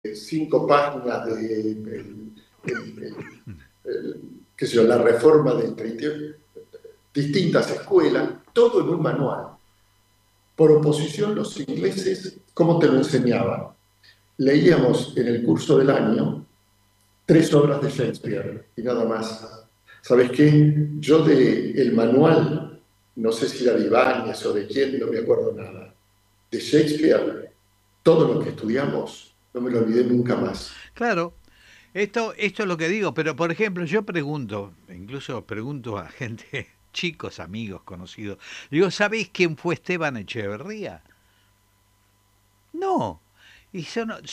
5 páginas de qué sé yo, la reforma del 38, distintas escuelas, todo en un manual. Por oposición, los ingleses, ¿cómo te lo enseñaban? Leíamos en el curso del año 3 obras de Shakespeare y nada más. ¿Sabes qué? Yo de el manual, no sé si era de Ibáñez o de quién, no me acuerdo nada. De Shakespeare, todo lo que estudiamos, no me lo olvidé nunca más. Claro, esto es lo que digo, pero por ejemplo, yo pregunto, incluso pregunto a gente, chicos, amigos, conocidos, digo, ¿sabéis quién fue Esteban Echeverría? No. Y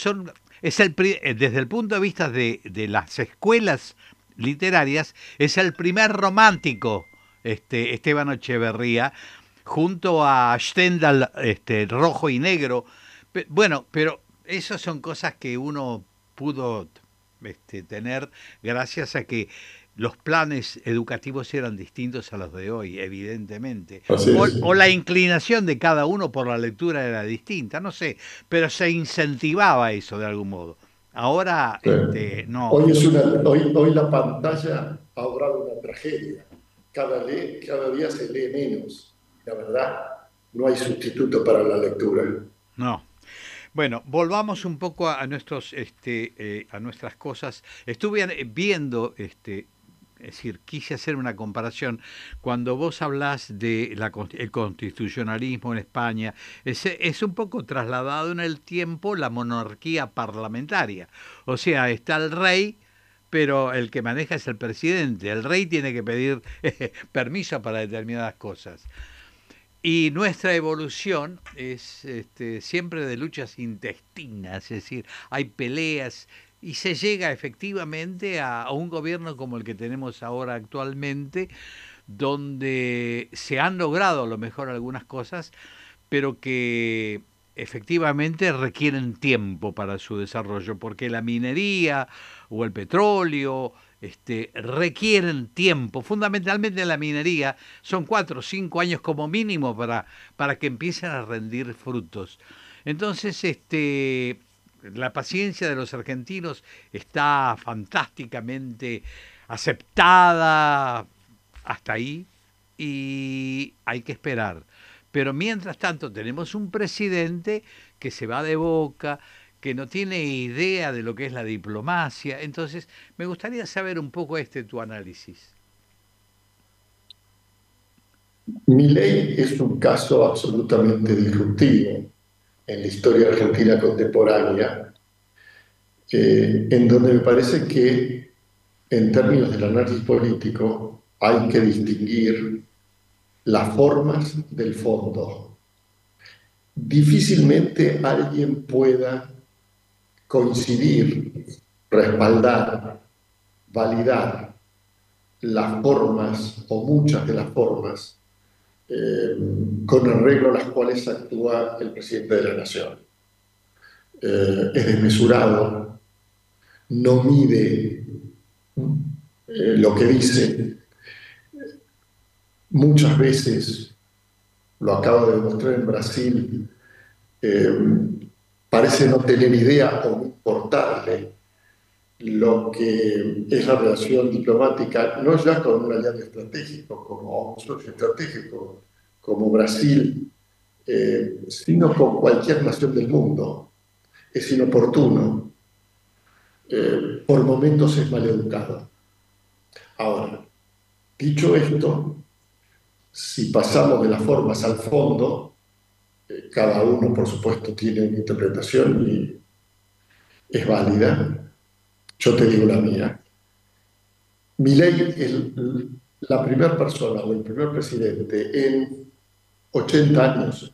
desde el punto de vista de las escuelas literarias, es el primer romántico, Esteban Echeverría, junto a Stendhal, rojo y negro. Bueno, pero esas son cosas que uno pudo tener gracias a que los planes educativos eran distintos a los de hoy, evidentemente. Así es. O la inclinación de cada uno por la lectura era distinta, no sé, pero se incentivaba eso de algún modo. Ahora, Sí. no, Hoy, hoy la pantalla ha obrado una tragedia. Cada día se lee menos. La verdad, no hay sustituto para la lectura. no. Bueno, volvamos un poco a nuestros, a nuestras cosas. Estuve viendo, es decir, quise hacer una comparación. Cuando vos hablás de el constitucionalismo en España, es un poco trasladado en el tiempo la monarquía parlamentaria. O sea, está el rey, pero el que maneja es el presidente. El rey tiene que pedir permiso para determinadas cosas. Y nuestra evolución es siempre de luchas intestinas, es decir, hay peleas y se llega efectivamente a un gobierno como el que tenemos ahora actualmente, donde se han logrado a lo mejor algunas cosas, pero que efectivamente requieren tiempo para su desarrollo, porque la minería o el petróleo requieren tiempo. Fundamentalmente la minería son 4 o 5 años como mínimo para que empiecen a rendir frutos. Entonces, la paciencia de los argentinos está fantásticamente aceptada hasta ahí y hay que esperar. Pero mientras tanto tenemos un presidente que se va de boca, que no tiene idea de lo que es la diplomacia. Entonces, me gustaría saber un poco tu análisis. Milei es un caso absolutamente disruptivo en la historia argentina contemporánea, en donde me parece que en términos del análisis político hay que distinguir las formas del fondo. Difícilmente alguien pueda coincidir, respaldar, validar las formas o muchas de las formas eh, con arreglo a las cuales actúa el presidente de la Nación. Es desmesurado, no mide lo que dice. Muchas veces, lo acabo de demostrar en Brasil, eh, parece no tener idea o no importarle lo que es la relación diplomática, no ya con un aliado estratégico como un socio estratégico como Brasil, sino con cualquier nación del mundo. Es inoportuno, por momentos es maleducado. Ahora, dicho esto, si pasamos de las formas al fondo, cada uno, por supuesto, tiene una interpretación y es válida. Yo te digo la mía. Milei es la primera persona o el primer presidente en 80 años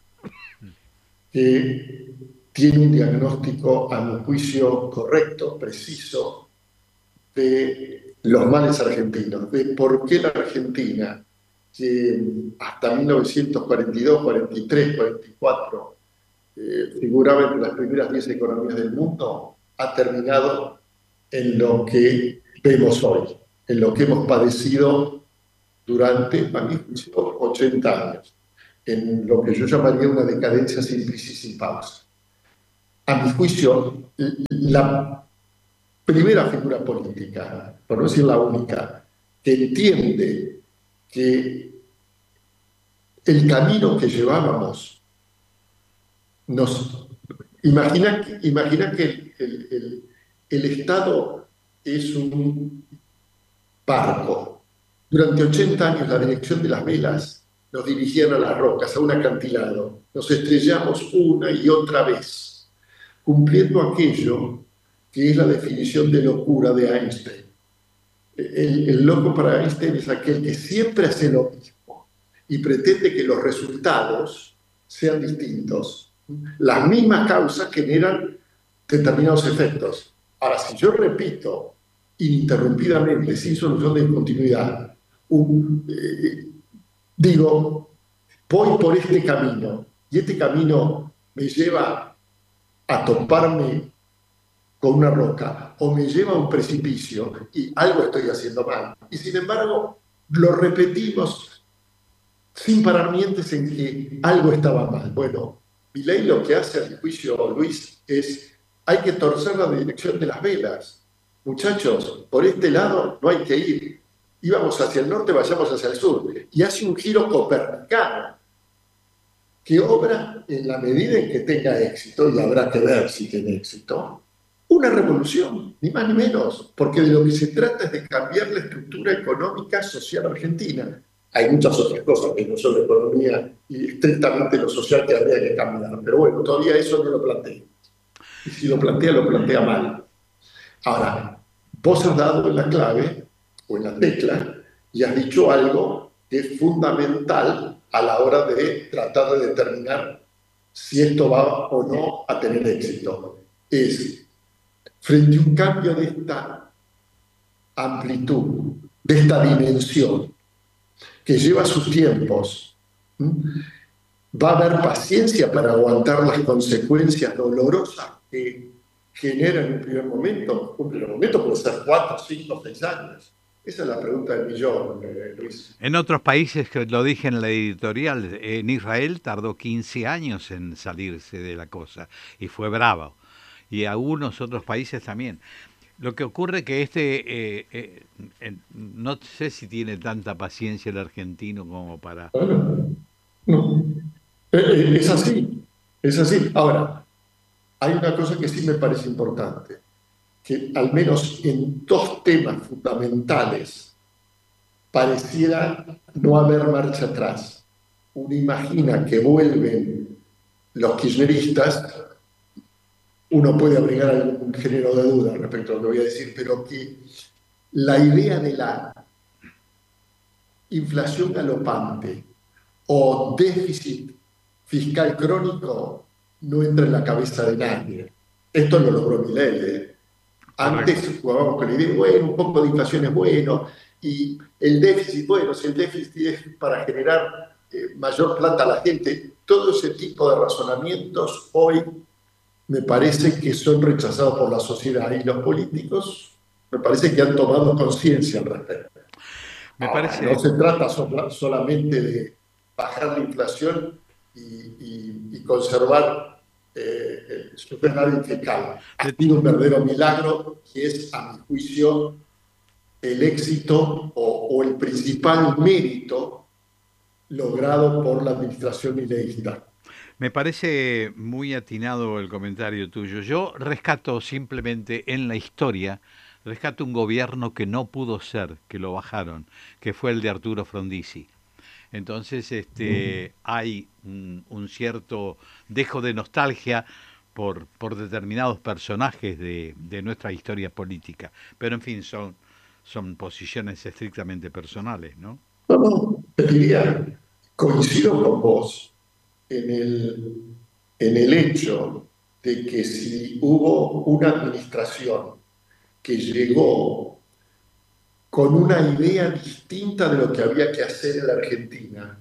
que tiene un diagnóstico, a mi juicio, correcto, preciso, de los males argentinos, de por qué la Argentina, que hasta 1942, 43, 44 figuraba entre las primeras 10 economías del mundo, ha terminado en lo que vemos hoy, en lo que hemos padecido durante, a mi juicio, 80 años, en lo que yo llamaría una decadencia sin crisis, sin pausa. a mi juicio, la primera figura política, por no decir la única, que entiende que el camino que llevábamos nos... Imagina que el Estado es un barco. Durante 80 años la dirección de las velas nos dirigían a las rocas, a un acantilado. Nos estrellamos una y otra vez, cumpliendo aquello que es la definición de locura de Einstein. El loco para Einstein es aquel que siempre hace lo mismo y pretende que los resultados sean distintos. Las mismas causas generan determinados efectos. Ahora, si yo repito ininterrumpidamente, sin solución de continuidad, digo, voy por este camino y este camino me lleva a toparme con una roca o me lleva a un precipicio y algo estoy haciendo mal. Y sin embargo, lo repetimos sin parar mientes en que algo estaba mal. Bueno, Milei lo que hace, a mi juicio, Luis, es hay que torcer la dirección de las velas. Muchachos, por este lado no hay que ir. Íbamos hacia el norte, vayamos hacia el sur. Y hace un giro copernicano que obra en la medida en que tenga éxito, y habrá que ver si tiene éxito, una revolución, ni más ni menos, porque de lo que se trata es de cambiar la estructura económica social argentina. Hay muchas otras cosas que no son la economía y estrictamente lo social que habría que cambiar, pero bueno, todavía eso no lo plantea. Y si lo plantea mal. Ahora, vos has dado en la clave o en la tecla y has dicho algo que es fundamental a la hora de tratar de determinar si esto va o no a tener éxito. Es frente a un cambio de esta amplitud, de esta dimensión, que lleva sus tiempos, va a haber paciencia para aguantar las consecuencias dolorosas que genera en un primer momento. Un primer momento puede ser 4, 5, 6 años. Esa es la pregunta del millón, Luis. En otros países, que lo dije en la editorial, en Israel tardó 15 años en salirse de la cosa y fue bravo. Y algunos otros países también. Lo que ocurre que no sé si tiene tanta paciencia el argentino como para... Bueno, no. Es así, es así. Ahora, hay una cosa que sí me parece importante, que al menos en dos temas fundamentales pareciera no haber marcha atrás. Uno imagina que vuelven los kirchneristas, uno puede abrigar algún género de duda respecto a lo que voy a decir, pero que la idea de la inflación galopante o déficit fiscal crónico no entra en la cabeza de nadie. Esto lo logró Milei, ¿eh? Antes jugábamos con la idea, bueno, un poco de inflación es bueno, y el déficit, bueno, si el déficit es para generar mayor plata a la gente, todo ese tipo de razonamientos hoy me parece que son rechazados por la sociedad y los políticos me parece que han tomado conciencia al respecto. Me Ahora, no parece... se trata solamente de bajar la inflación y conservar el superávit fiscal. Ha sido un verdadero milagro y es, a mi juicio, el éxito o el principal mérito logrado por la administración mileísta. Me parece muy atinado el comentario tuyo. Yo rescato simplemente en la historia, rescato un gobierno que no pudo ser, que lo bajaron, que fue el de Arturo Frondizi. Entonces, hay un cierto dejo de nostalgia por determinados personajes de nuestra historia política. Pero en fin, son posiciones estrictamente personales, ¿no? No, no, te diría, coincido con vos en el hecho de que si hubo una administración que llegó con una idea distinta de lo que había que hacer en la Argentina,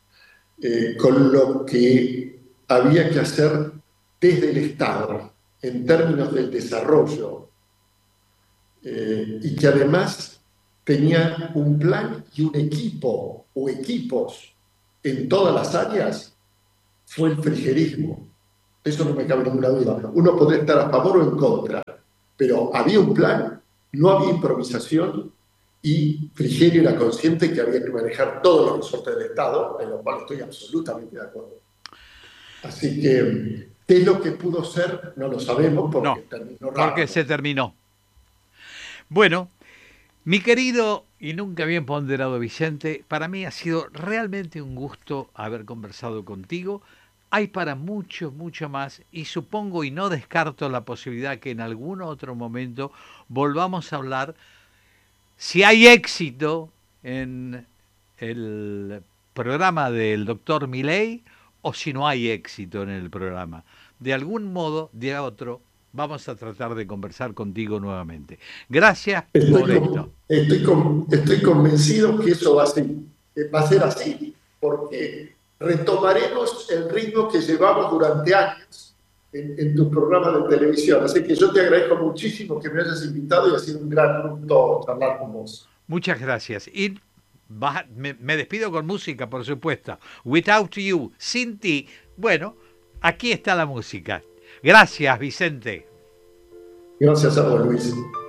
con lo que había que hacer desde el Estado en términos del desarrollo, y que además tenía un plan y un equipo o equipos en todas las áreas, fue el frigerismo. eso no me cabe ninguna duda. Uno podría estar a favor o en contra, pero había un plan, no había improvisación y Frigerio era consciente que había que manejar todos los resortes del Estado, en lo cual estoy absolutamente de acuerdo. Así que, ¿qué es lo que pudo ser? No lo sabemos porque No, terminó porque rápido. se terminó. Bueno, mi querido y nunca bien ponderado Vicente, para mí ha sido realmente un gusto haber conversado contigo. Hay para mucho, mucho más y supongo y no descarto la posibilidad que en algún otro momento volvamos a hablar si hay éxito en el programa del doctor Milei o si no hay éxito en el programa. De algún modo, de otro, vamos a tratar de conversar contigo nuevamente. Gracias por esto. Estoy convencido que eso va a ser así, porque retomaremos el ritmo que llevamos durante años en tu programa de televisión. Así que yo te agradezco muchísimo que me hayas invitado y ha sido un gran gusto charlar con vos. Muchas gracias. Y me despido con música, por supuesto. Without You, sin ti. Bueno, aquí está la música. Gracias, Vicente. Gracias a vos, Luis.